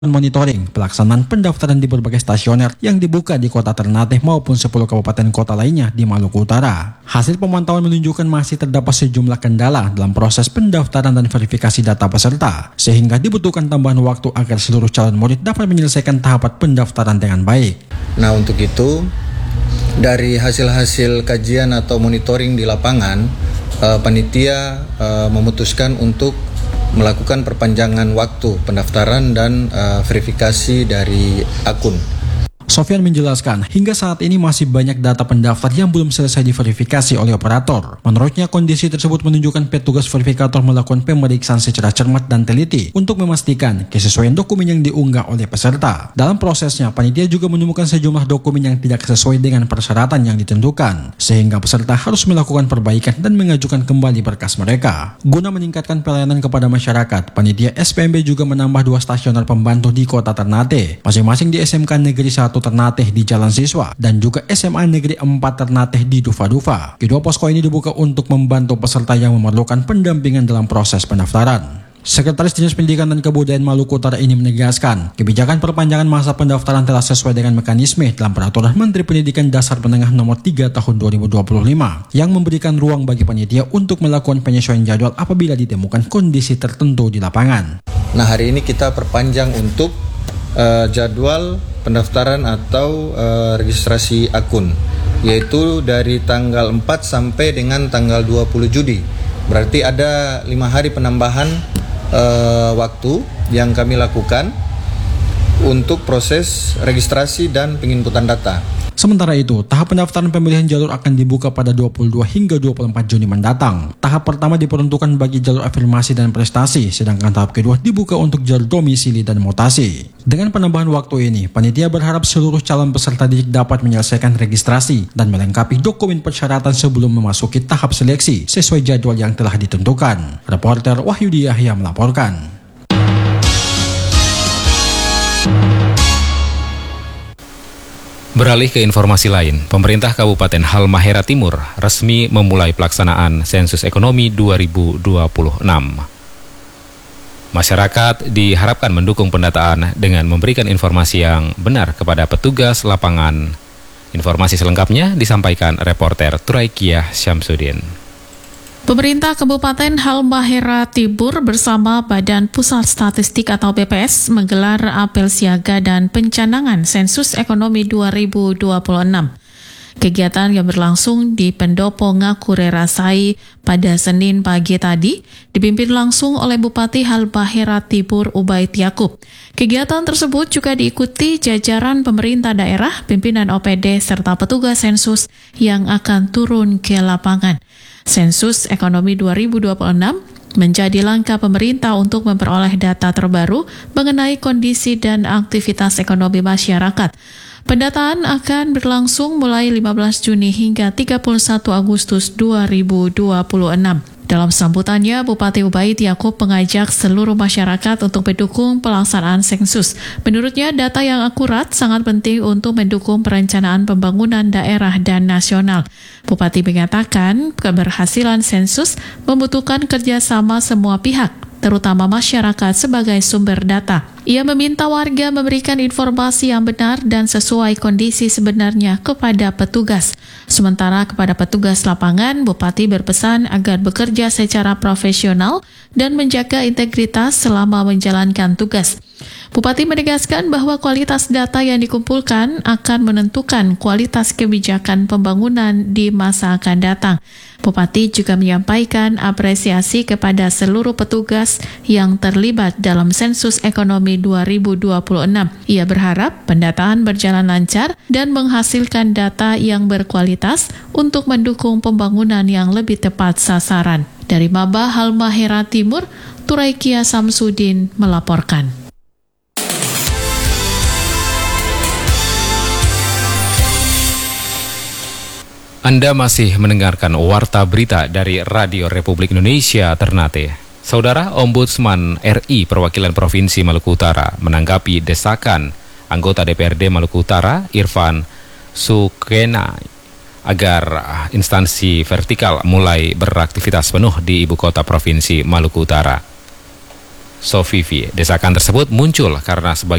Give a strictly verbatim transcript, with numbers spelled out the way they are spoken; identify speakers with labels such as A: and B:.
A: monitoring pelaksanaan pendaftaran di berbagai stasioner yang dibuka di kota Ternate maupun sepuluh kabupaten kota lainnya di Maluku Utara. Hasil pemantauan menunjukkan masih terdapat sejumlah kendala dalam proses pendaftaran dan verifikasi data peserta, sehingga dibutuhkan tambahan waktu agar seluruh calon murid dapat menyelesaikan tahapan pendaftaran dengan baik.
B: Nah, untuk itu, dari hasil-hasil kajian atau monitoring di lapangan, eh, panitia eh, memutuskan untuk melakukan perpanjangan waktu pendaftaran dan uh, verifikasi dari akun.
A: Sofyan menjelaskan, hingga saat ini masih banyak data pendaftar yang belum selesai diverifikasi oleh operator. Menurutnya, kondisi tersebut menunjukkan petugas verifikator melakukan pemeriksaan secara cermat dan teliti untuk memastikan kesesuaian dokumen yang diunggah oleh peserta. Dalam prosesnya, panitia juga menemukan sejumlah dokumen yang tidak sesuai dengan persyaratan yang ditentukan, sehingga peserta harus melakukan perbaikan dan mengajukan kembali berkas mereka. Guna meningkatkan pelayanan kepada masyarakat, panitia S P M B juga menambah dua stasioner pembantu di kota Ternate, masing-masing di S M K Negeri satu Ternate di Jalan Siswa dan juga S M A Negeri empat Ternate di Dufa-Dufa. Kedua posko ini dibuka untuk membantu peserta yang memerlukan pendampingan dalam proses pendaftaran. Sekretaris Dinas Pendidikan dan Kebudayaan Maluku Utara ini menegaskan, kebijakan perpanjangan masa pendaftaran telah sesuai dengan mekanisme dalam Peraturan Menteri Pendidikan Dasar Menengah Nomor tiga Tahun dua ribu dua puluh lima yang memberikan ruang bagi panitia untuk melakukan penyesuaian jadwal apabila ditemukan kondisi tertentu di lapangan.
B: Nah, hari ini kita perpanjang untuk uh, jadwal pendaftaran atau uh, registrasi akun, yaitu dari tanggal empat sampai dengan tanggal dua puluh Juli. Berarti ada lima hari penambahan uh, waktu yang kami lakukan untuk proses registrasi dan penginputan data.
A: Sementara itu, tahap pendaftaran pemilihan jalur akan dibuka pada dua puluh dua hingga dua puluh empat Juni mendatang. Tahap pertama diperuntukkan bagi jalur afirmasi dan prestasi, sedangkan tahap kedua dibuka untuk jalur domisili dan mutasi. Dengan penambahan waktu ini, panitia berharap seluruh calon peserta didik dapat menyelesaikan registrasi dan melengkapi dokumen persyaratan sebelum memasuki tahap seleksi sesuai jadwal yang telah ditentukan. Reporter Wahyudi Yahya melaporkan.
C: Beralih ke informasi lain, pemerintah Kabupaten Halmahera Timur resmi memulai pelaksanaan sensus ekonomi dua ribu dua puluh enam. Masyarakat diharapkan mendukung pendataan dengan memberikan informasi yang benar kepada petugas lapangan. Informasi selengkapnya disampaikan reporter Turaikiah Syamsuddin.
D: Pemerintah Kabupaten Halmahera Timur bersama Badan Pusat Statistik atau B P S menggelar apel siaga dan pencanangan sensus ekonomi dua ribu dua puluh enam. Kegiatan yang berlangsung di Pendopo Ngakure Rasai pada Senin pagi tadi dipimpin langsung oleh Bupati Halmahera Timur Ubaid Yakub. Kegiatan tersebut juga diikuti jajaran pemerintah daerah, pimpinan O P D serta petugas sensus yang akan turun ke lapangan. Sensus ekonomi dua ribu dua puluh enam menjadi langkah pemerintah untuk memperoleh data terbaru mengenai kondisi dan aktivitas ekonomi masyarakat. Pendataan akan berlangsung mulai lima belas Juni hingga tiga puluh satu Agustus dua ribu dua puluh enam. Dalam sambutannya, Bupati Ubaid Yakub mengajak seluruh masyarakat untuk mendukung pelaksanaan sensus. Menurutnya, data yang akurat sangat penting untuk mendukung perencanaan pembangunan daerah dan nasional. Bupati mengatakan, keberhasilan sensus membutuhkan kerjasama semua pihak, terutama masyarakat sebagai sumber data. Ia meminta warga memberikan informasi yang benar dan sesuai kondisi sebenarnya kepada petugas. Sementara kepada petugas lapangan, Bupati berpesan agar bekerja secara profesional dan menjaga integritas selama menjalankan tugas. Bupati menegaskan bahwa kualitas data yang dikumpulkan akan menentukan kualitas kebijakan pembangunan di masa akan datang. Bupati juga menyampaikan apresiasi kepada seluruh petugas yang terlibat dalam sensus ekonomi dua ribu dua puluh enam. Ia berharap pendataan berjalan lancar dan menghasilkan data yang berkualitas untuk mendukung pembangunan yang lebih tepat sasaran. Dari Maba Halmahera Timur, Turaikiah Syamsuddin melaporkan.
C: Anda masih mendengarkan Warta Berita dari Radio Republik Indonesia Ternate. Saudara Ombudsman R I Perwakilan Provinsi Maluku Utara menanggapi desakan anggota D P R D Maluku Utara, Irfan Sukena, agar instansi vertikal mulai beraktivitas penuh di ibu kota Provinsi Maluku Utara. Sofivi. Desakan tersebut muncul karena sebagian